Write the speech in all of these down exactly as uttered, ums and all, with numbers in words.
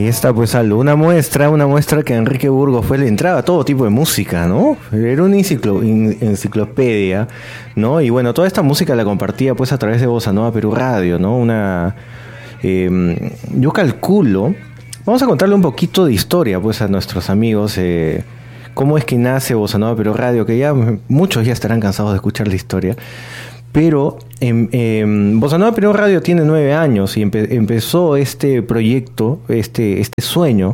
está pues Aldo, una muestra, una muestra que Enrique Burgos fue, le entraba a todo tipo de música, ¿no? Era una enciclo, enciclopedia, ¿no? Y bueno, toda esta música la compartía pues a través de Bossa Nova Perú Radio, ¿no? Una, eh, yo calculo, vamos a contarle un poquito de historia pues a nuestros amigos, eh, cómo es que nace Bossa Nova Perú Radio, que ya muchos ya estarán cansados de escuchar la historia. Pero eh, eh, Bossa Nova Perú Radio tiene nueve años y empe- empezó este proyecto, este, este sueño,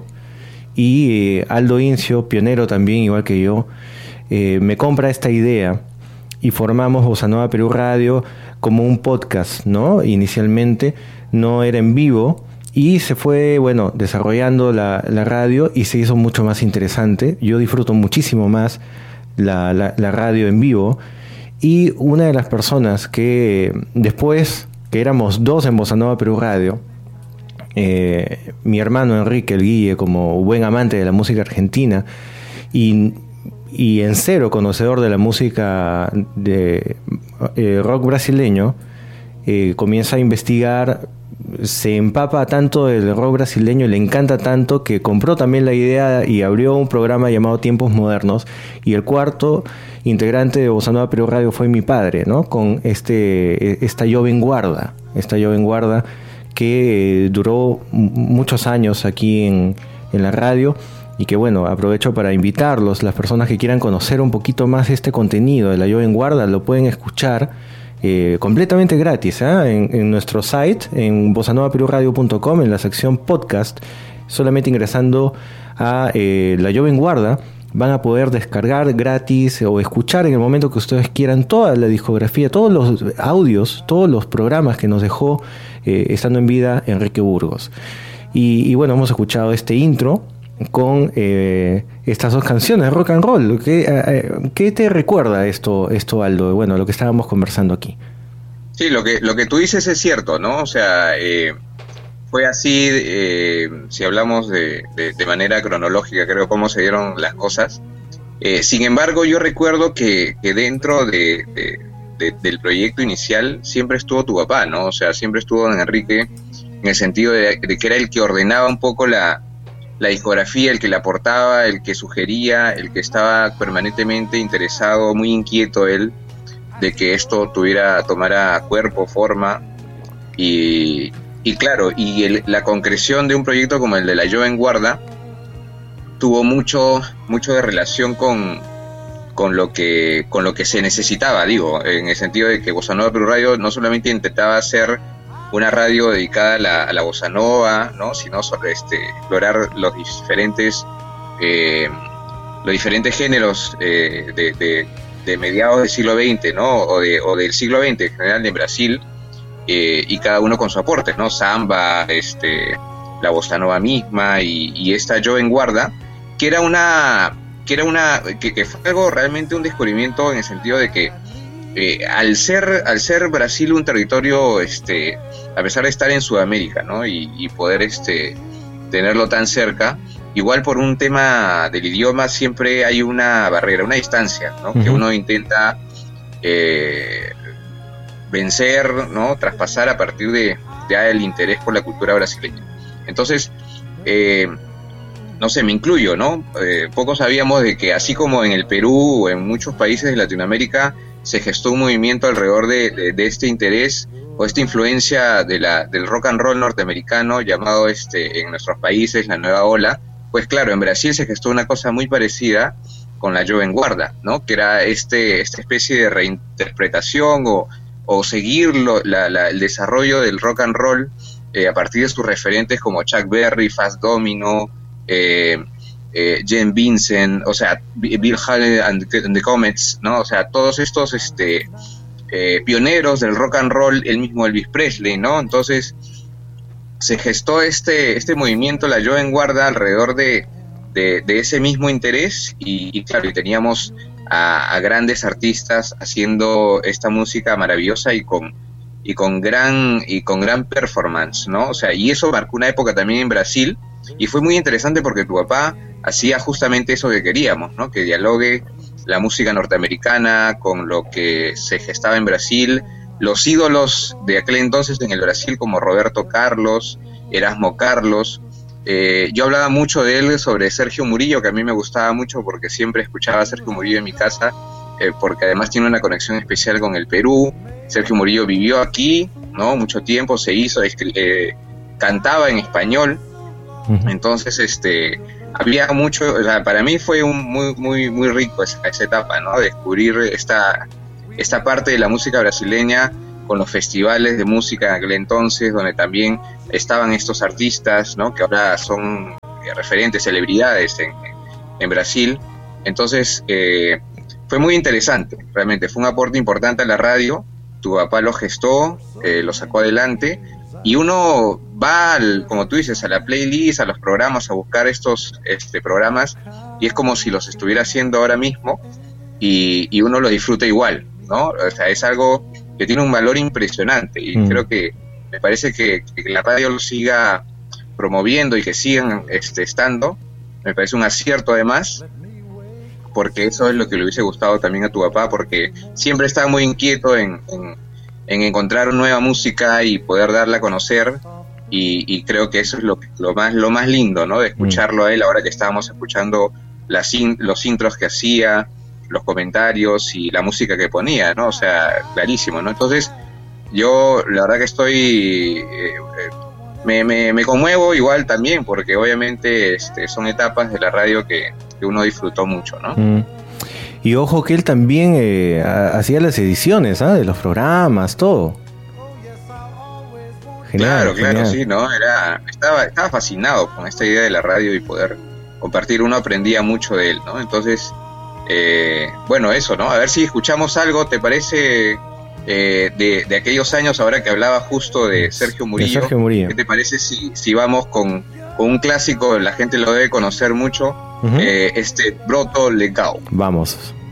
y eh, Aldo Incio, pionero también, igual que yo, eh, me compra esta idea y formamos Bossa Nova Perú Radio como un podcast, ¿no? Inicialmente no era en vivo y se fue, bueno, desarrollando la, la radio y se hizo mucho más interesante. Yo disfruto muchísimo más la, la, la radio en vivo. Y una de las personas que después, que éramos dos en Bossa Nova Perú Radio, eh, mi hermano Enrique, el Guille, como buen amante de la música argentina y, y en cero conocedor de la música de eh, rock brasileño, eh, comienza a investigar, se empapa tanto del rock brasileño, le encanta tanto que compró también la idea y abrió un programa llamado Tiempos Modernos, y el cuarto integrante de Bossa Nova Perú Radio fue mi padre, ¿no? Con este esta Joven Guarda, esta Joven Guarda que eh, duró m- muchos años aquí en, en la radio, y que bueno, aprovecho para invitarlos, las personas que quieran conocer un poquito más este contenido de la Joven Guarda, lo pueden escuchar Eh, completamente gratis, ¿eh? en, en nuestro site, en bossa nova peru radio punto com, en la sección podcast, solamente ingresando a eh, La Joven Guarda, van a poder descargar gratis o escuchar en el momento que ustedes quieran toda la discografía, todos los audios, todos los programas que nos dejó eh, estando en vida Enrique Burgos. Y, y bueno, hemos escuchado este intro con eh, estas dos canciones de rock and roll. ¿Qué, eh, ¿qué te recuerda esto, esto, Aldo? Bueno, lo que estábamos conversando aquí. Sí, lo que, lo que tú dices es cierto, ¿no? O sea, eh, fue así, eh, si hablamos de, de, de manera cronológica, creo, cómo se dieron las cosas. Eh, sin embargo, yo recuerdo que, que dentro de, de, de, del proyecto inicial siempre estuvo tu papá, ¿no? O sea, siempre estuvo don Enrique, en el sentido de, de que era el que ordenaba un poco la la discografía, el que la aportaba, el que sugería, el que estaba permanentemente interesado, muy inquieto él, de que esto tuviera, tomara cuerpo, forma, y, y claro, y el, la concreción de un proyecto como el de La Joven Guarda tuvo mucho, mucho de relación con, con lo que, con lo que se necesitaba, digo, en el sentido de que Bossa Nova Perú Radio no solamente intentaba hacer una radio dedicada a la, a la bossa nova, ¿no? Sino sobre este, explorar los diferentes eh, los diferentes géneros eh, de, de, de mediados del siglo veinte, ¿no? O, de, o del siglo veinte en general en Brasil, eh, y cada uno con su aporte, ¿no? Samba, este, la bossa nova misma y, y esta Joven Guarda, que era una que era una que, que fue algo realmente un descubrimiento en el sentido de que Eh, al ser al ser Brasil un territorio, este, a pesar de estar en Sudamérica, ¿no? Y, y poder este tenerlo tan cerca, igual por un tema del idioma siempre hay una barrera, una distancia, ¿no? Uh-huh. Que uno intenta eh, vencer, ¿no? Traspasar a partir de ya el interés por la cultura brasileña. Entonces, eh, no sé, me incluyo, ¿no? Eh, poco sabíamos de que así como en el Perú o en muchos países de Latinoamérica se gestó un movimiento alrededor de, de, de este interés o esta influencia de la, del rock and roll norteamericano llamado este en nuestros países la nueva ola. Pues claro, en Brasil se gestó una cosa muy parecida con la Joven Guarda, ¿no? Que era este esta especie de reinterpretación o, o seguir lo, la, la, el desarrollo del rock and roll eh, a partir de sus referentes como Chuck Berry, Fats Domino, eh, Eh, Gene Vincent, o sea, Bill Haley and the Comets, ¿no? O sea, todos estos este, eh, pioneros del rock and roll, el mismo Elvis Presley, ¿no? Entonces se gestó este este movimiento, la Joven Guarda, alrededor de, de, de ese mismo interés y, y claro, y teníamos a, a grandes artistas haciendo esta música maravillosa y con y con gran y con gran performance, ¿no? O sea, y eso marcó una época también en Brasil y fue muy interesante porque tu papá hacía justamente eso que queríamos, ¿no? Que dialogue la música norteamericana con lo que se gestaba en Brasil, los ídolos de aquel entonces en el Brasil como Roberto Carlos, Erasmo Carlos, eh, yo hablaba mucho de él sobre Sergio Murillo, que a mí me gustaba mucho porque siempre escuchaba a Sergio Murillo en mi casa, eh, porque además tiene una conexión especial con el Perú. Sergio Murillo vivió aquí, ¿no? Mucho tiempo, se hizo, eh, cantaba en español, uh-huh. Entonces, este, había mucho, o sea, para mí fue un, muy, muy, muy rico esa, esa etapa, ¿no? Descubrir esta, esta parte de la música brasileña con los festivales de música en aquel entonces, donde también estaban estos artistas, ¿no? Que ahora son eh, referentes, celebridades en, en Brasil. Entonces, eh, fue muy interesante, realmente, fue un aporte importante a la radio. Tu papá lo gestó, eh, lo sacó adelante, y uno va, al, como tú dices, a la playlist, a los programas, a buscar estos este, programas, y es como si los estuviera haciendo ahora mismo, y, y uno lo disfruta igual, ¿no? O sea, es algo que tiene un valor impresionante, y mm. creo que me parece que, que la radio lo siga promoviendo y que sigan este, estando, me parece un acierto además, porque eso es lo que le hubiese gustado también a tu papá, porque siempre estaba muy inquieto en, en, en encontrar nueva música y poder darla a conocer, y, y creo que eso es lo, lo más lo más lindo, ¿no? De escucharlo a él ahora que estábamos escuchando las in, los intros que hacía, los comentarios y la música que ponía, ¿no? O sea, clarísimo, ¿no? Entonces, yo la verdad que estoy... Eh, eh, me, me, me conmuevo igual también, porque obviamente este, son etapas de la radio que, que uno disfrutó mucho, ¿no? Mm. Y ojo que él también eh, hacía las ediciones, ¿ah? ¿eh? De los programas, todo. Genial, claro, claro, genial. Sí, ¿no? Era, estaba, estaba fascinado con esta idea de la radio y poder compartir. Uno aprendía mucho de él, ¿no? Entonces, eh, bueno, eso, ¿no? A ver si escuchamos algo, ¿te parece? Eh, de, de aquellos años, ahora que hablaba justo de Sergio Murillo, de Sergio Murillo. ¿Qué te parece si, si vamos con, con un clásico? La gente lo debe conocer mucho, uh-huh. eh, este Broto Legal. Vamos.